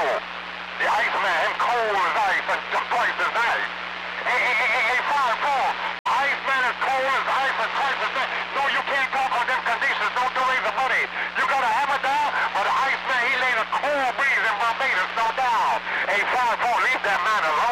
cold. The Iceman, him cold as ice and twice as nice. Hey, 5-4. Iceman is cold as ice and twice as nice. No, you can't talk on them conditions. Don't delay the money. You got a hammer down, but the Iceman, he laid a cold breeze in Barbados, no doubt. Hey, 5-4, leave that man alone.